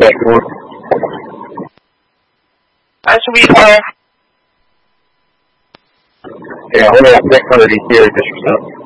back door. That should be fire. Yeah, hold on, 600 ETA, just yourself.